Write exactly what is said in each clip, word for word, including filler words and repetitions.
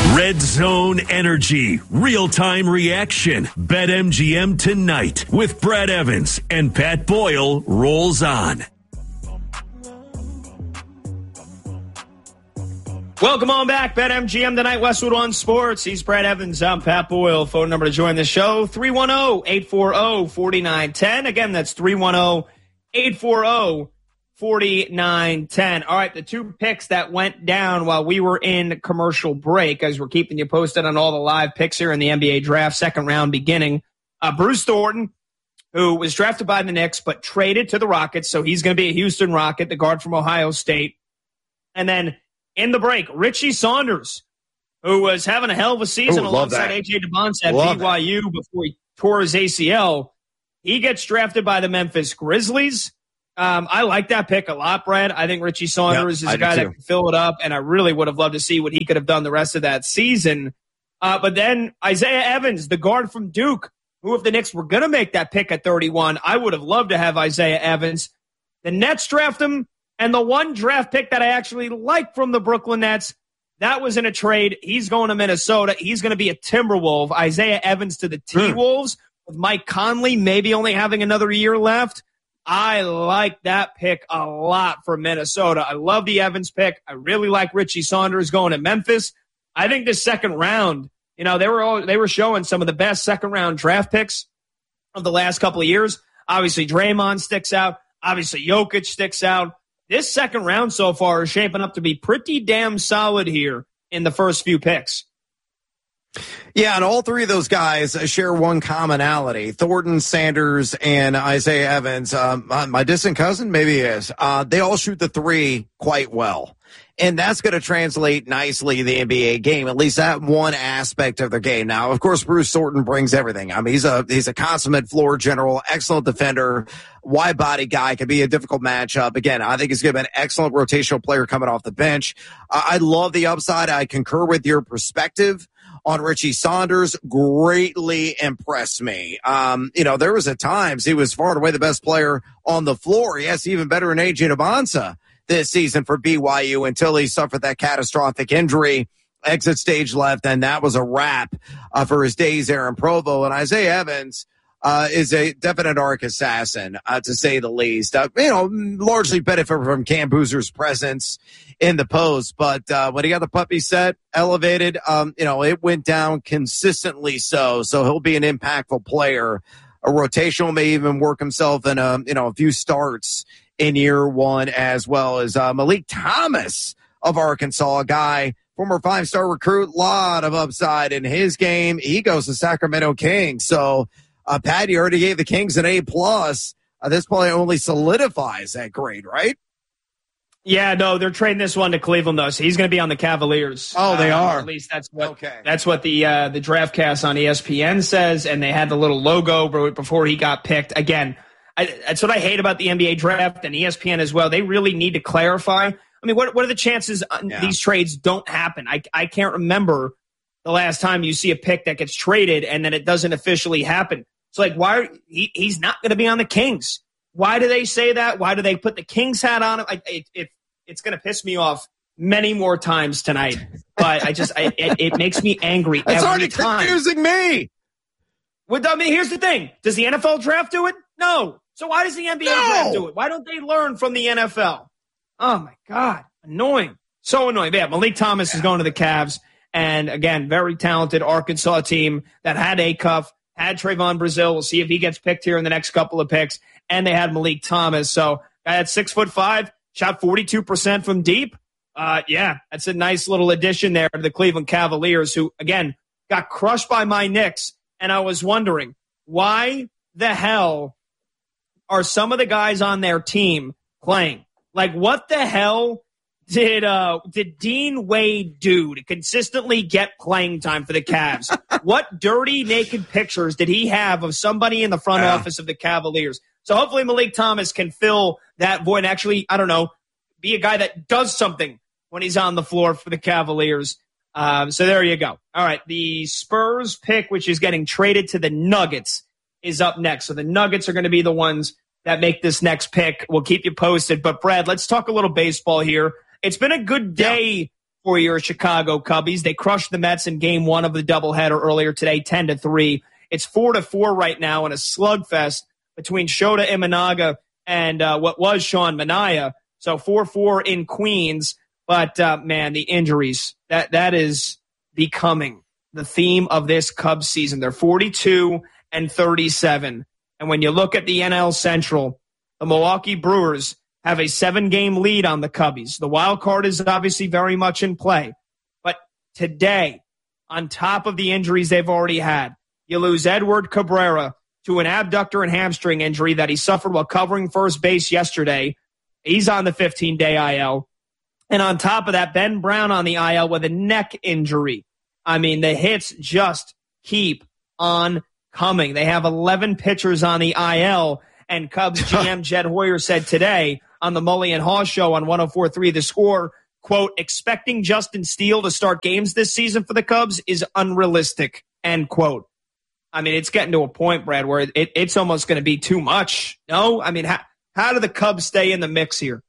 Red Zone Energy, real-time reaction. BetMGM tonight with Brad Evans and Pat Boyle rolls on. Welcome on back. BetMGM tonight, Westwood One Sports. He's Brad Evans. I'm Pat Boyle. Phone number to join the show, three one zero, eight four zero, four nine one zero. Again, that's three one zero, eight four zero, four nine one zero. All right, the two picks that went down while we were in commercial break, as we're keeping you posted on all the live picks here in the N B A draft, second round beginning. Uh, Bruce Thornton, who was drafted by the Knicks but traded to the Rockets, so he's going to be a Houston Rocket, the guard from Ohio State. And then in the break, Richie Saunders, who was having a hell of a season Ooh, alongside A J Debonce at love B Y U that. before he tore his A C L. He gets drafted by the Memphis Grizzlies. Um, I like that pick a lot, Brad. I think Richie Saunders yep, is a guy that can fill it up, and I really would have loved to see what he could have done the rest of that season. Uh, but then Isaiah Evans, the guard from Duke, who if the Knicks were going to make that pick at thirty-one, I would have loved to have Isaiah Evans. The Nets draft him. And the one draft pick that I actually like from the Brooklyn Nets, that was in a trade. He's going to Minnesota. He's going to be a Timberwolf. Isaiah Evans to the T-Wolves with Mike Conley maybe only having another year left. I like that pick a lot for Minnesota. I love the Evans pick. I really like Richie Saunders going to Memphis. I think this second round, you know, they were all, they were showing some of the best second round draft picks of the last couple of years. Obviously, Draymond sticks out. Obviously, Jokic sticks out. This second round so far is shaping up to be pretty damn solid here in the first few picks. Yeah, and all three of those guys share one commonality. Thornton, Sanders, and Isaiah Evans. Um, my, my distant cousin, maybe he is. Uh, they all shoot the three quite well. And that's going to translate nicely in the N B A game, at least that one aspect of their game. Now, of course, Bruce Thornton brings everything. I mean, he's a he's a consummate floor general, excellent defender, wide body guy, can be a difficult matchup. Again, I think he's going to be an excellent rotational player coming off the bench. Uh, I love the upside. I concur with your perspective on Richie Saunders. Greatly impressed me. Um, you know, there was at times he was far and away the best player on the floor. Yes, even better than A J Debonce this season for B Y U until he suffered that catastrophic injury, exit stage left, and that was a wrap uh, for his days there in Provo. And Isaiah Evans uh, is a definite arc assassin, uh, to say the least. Uh, you know, largely benefit from Cam Boozer's presence in the post, but uh, when he got the puppy set, elevated, um, you know, it went down consistently so. So he'll be an impactful player. A rotational may even work himself in a, you know, a few starts in year one, as well as uh, Malik Thomas of Arkansas, a guy, former five-star recruit, lot of upside in his game. He goes to Sacramento Kings. So, uh, Pat, you already gave the Kings an A plus. Uh, this probably only solidifies that grade, right? Yeah, no, they're trading this one to Cleveland, though. So he's going to be on the Cavaliers. Oh, they uh, are. At least that's what okay. that's what the uh, the draft cast on E S P N says, and they had the little logo before he got picked. Again, I, that's what I hate about the N B A draft and E S P N as well. They really need to clarify. I mean, what what are the chances yeah. these trades don't happen? I I can't remember the last time you see a pick that gets traded and then it doesn't officially happen. It's like, why are, he, he's not going to be on the Kings. Why do they say that? Why do they put the Kings hat on him? I, it, it, it's going to piss me off many more times tonight. But I just, I, it, it makes me angry That's every already time. confusing me. Well, I mean, here's the thing. Does the N F L draft do it? No. So why does the N B A no. draft do it? Why don't they learn from the N F L? Oh, my God. Annoying. So annoying. Yeah, Malik Thomas yeah. is going to the Cavs. And, again, very talented Arkansas team that had Acuff, had Trayvon Brazil. We'll see if he gets picked here in the next couple of picks. And they had Malik Thomas. So, guy at six foot five, shot forty-two percent from deep. Uh, yeah, that's a nice little addition there to the Cleveland Cavaliers, who, again, got crushed by my Knicks. And I was wondering, why the hell are some of the guys on their team playing? Like, what the hell did uh, did Dean Wade do to consistently get playing time for the Cavs? What dirty, naked pictures did he have of somebody in the front yeah. office of the Cavaliers? So hopefully Malik Thomas can fill that void and actually, I don't know, be a guy that does something when he's on the floor for the Cavaliers. Um, so there you go. All right, the Spurs pick, which is getting traded to the Nuggets, is up next. So the Nuggets are going to be the ones that make this next pick. We'll keep you posted. But, Brad, let's talk a little baseball here. It's been a good day for your Chicago Cubbies. They crushed the Mets in game one of the doubleheader earlier today, ten to three. It's four to four right now in a slugfest between Shota Imanaga and uh, what was Sean Manaea. So four four in Queens. But, uh, man, the injuries, that that is becoming the theme of this Cubs season. They're forty-two and thirty-seven. And when you look at the N L Central, the Milwaukee Brewers have a seven-game lead on the Cubbies. The wild card is obviously very much in play. But today, on top of the injuries they've already had, you lose Edward Cabrera to an abductor and hamstring injury that he suffered while covering first base yesterday. He's on the fifteen-day I L. And on top of that, Ben Brown on the I L with a neck injury. I mean, the hits just keep on coming. They have eleven pitchers on the I L, and Cubs G M Jed Hoyer said today on the Mully and Haw show on one oh four point three The Score, quote, expecting Justin Steele to start games this season for the Cubs is unrealistic, end quote. I mean, it's getting to a point, Brad, where it, it's almost going to be too much. No? I mean, how, how do the Cubs stay in the mix here?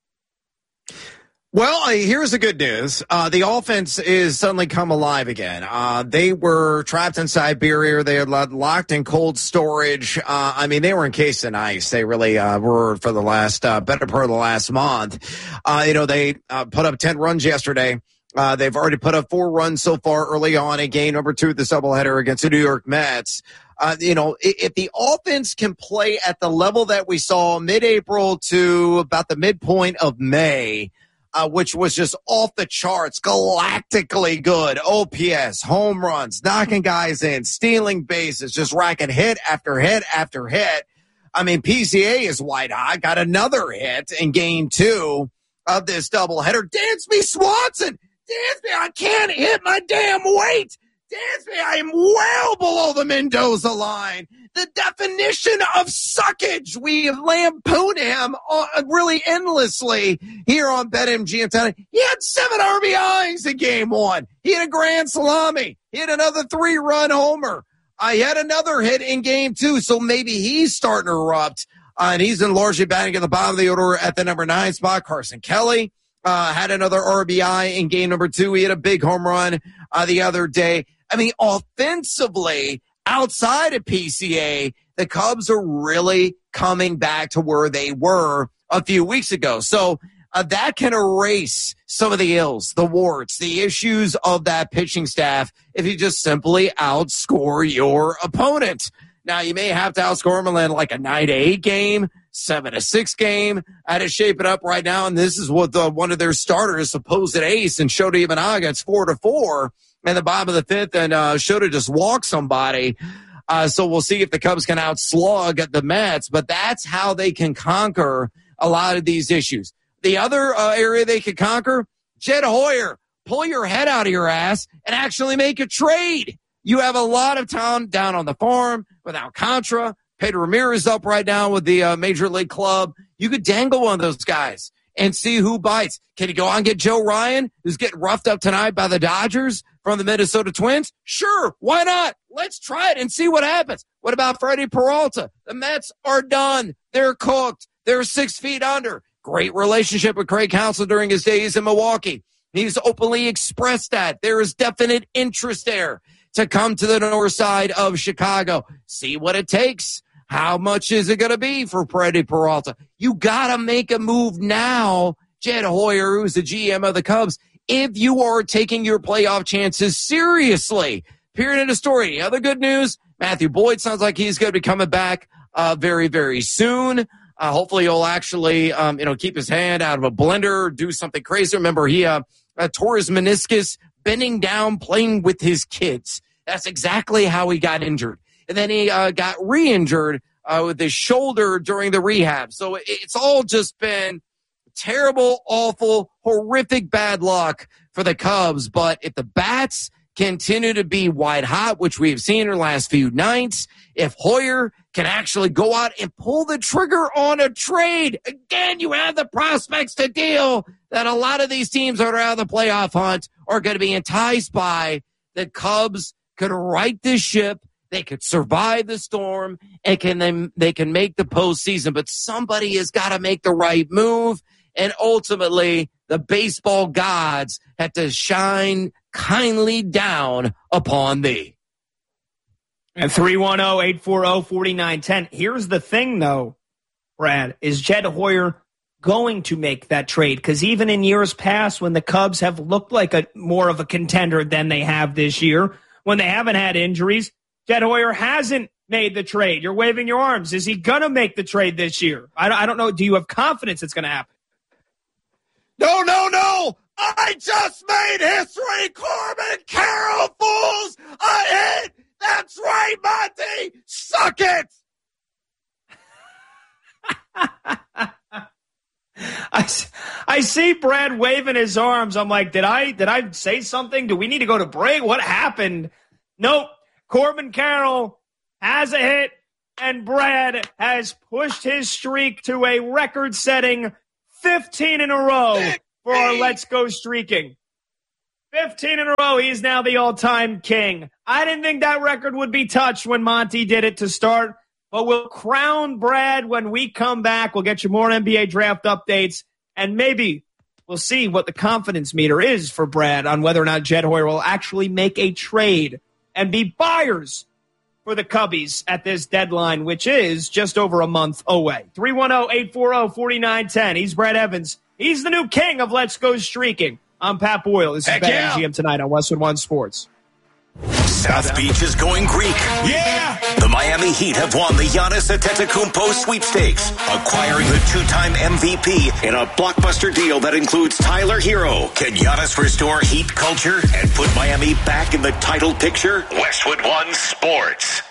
Well, uh, here's the good news. Uh, the offense is suddenly come alive again. Uh, they were trapped in Siberia. They were locked in cold storage. Uh, I mean, they were encased in ice. They really uh, were for the last, uh, better part of the last month. Uh, you know, they uh, put up ten runs yesterday. Uh, they've already put up four runs so far early on in game number two of this doubleheader against the New York Mets. Uh, you know, if, if the offense can play at the level that we saw mid-April to about the midpoint of May, Uh, which was just off the charts, galactically good. O P S, home runs, knocking guys in, stealing bases, just racking hit after hit after hit. I mean, P C A is white hot, got another hit in game two of this doubleheader. Dansby Swanson, Dansby, I can't hit my damn weight. Dansby, I am well below the Mendoza line. The definition of suckage. We lampoon him really endlessly here on BetMGM. He had seven R B Is in game one. He had a grand salami. He had another three-run homer. Uh, he had another hit in game two, so maybe he's starting to erupt. Uh, and he's in largely batting at the bottom of the order at the number nine spot. Carson Kelly uh, had another R B I in game number two. He had a big home run uh, the other day. I mean, offensively, outside of P C A, the Cubs are really coming back to where they were a few weeks ago. So uh, that can erase some of the ills, the warts, the issues of that pitching staff if you just simply outscore your opponent. Now, you may have to outscore them in like a nine to eight game, seven to six game. I had to shape it up right now, and this is what the, one of their starters, supposed ace, and Shota Imanaga, it's four to four. In the bottom of the fifth, and uh, Shota just walked somebody. Uh, so we'll see if the Cubs can outslug at the Mets, but that's how they can conquer a lot of these issues. The other uh, area they could conquer, Jed Hoyer, pull your head out of your ass and actually make a trade. You have a lot of talent down on the farm with Alcantara. Pedro Ramirez up right now with the uh, Major League Club. You could dangle one of those guys and see who bites. Can you go on and get Joe Ryan, who's getting roughed up tonight by the Dodgers from the Minnesota Twins? Sure, why not? Let's try it and see what happens. What about Freddie Peralta? The Mets are done. They're cooked. They're six feet under. Great relationship with Craig Counsell during his days in Milwaukee. He's openly expressed that. There is definite interest there to come to the north side of Chicago. See what it takes. How much is it going to be for Freddie Peralta? You got to make a move now, Jed Hoyer, who's the G M of the Cubs, if you are taking your playoff chances seriously. Period of the story. Other good news, Matthew Boyd sounds like he's going to be coming back uh, very, very soon. Uh, hopefully he'll actually um, you know, keep his hand out of a blender, do something crazy. Remember, he uh, uh, tore his meniscus bending down, playing with his kids. That's exactly how he got injured. And then he uh, got re-injured uh, with his shoulder during the rehab. So it's all just been terrible, awful, horrific bad luck for the Cubs. But if the bats continue to be white hot, which we've seen in the last few nights, if Hoyer can actually go out and pull the trigger on a trade, again, you have the prospects to deal that a lot of these teams that are out of the playoff hunt are going to be enticed by. The Cubs could right this ship. They could survive the storm and can then they can make the postseason. But somebody has got to make the right move. and ultimately the baseball gods had to shine kindly down upon thee. And three one zero, eight four zero, four nine one zero. Here's the thing, though, Brad. Is Jed Hoyer going to make that trade? Because even in years past, when the Cubs have looked like a more of a contender than they have this year, when they haven't had injuries, Jed Hoyer hasn't made the trade. You're waving your arms. Is he going to make the trade this year? I, I don't know. Do you have confidence it's going to happen? No, no, no. I just made history. Corbin Carroll, fools. A hit. That's right, Monty. Suck it. I, I see Brad waving his arms. I'm like, did I did I say something? Do we need to go to break? What happened? Nope. Corbin Carroll has a hit, and Brad has pushed his streak to a record-setting fifteen in a row for our Let's Go streaking. fifteen in a row. He is now the all-time king. I didn't think that record would be touched when Monty did it to start. But we'll crown Brad when we come back. We'll get you more N B A draft updates, and maybe we'll see what the confidence meter is for Brad on whether or not Jed Hoyer will actually make a trade and be buyers for the Cubbies at this deadline, which is just over a month away. three one zero, eight four zero, four nine one zero. He's Brad Evans. He's the new king of Let's Go Streaking. I'm Pat Boyle. This is Heck Bet yeah. M G M tonight on Westwood One Sports. South Beach is going Greek. Yeah. The Miami Heat have won the Giannis Antetokounmpo sweepstakes, acquiring the two-time M V P in a blockbuster deal that includes Tyler Hero. Can Giannis restore Heat culture and put Miami back in the title picture? Westwood One Sports.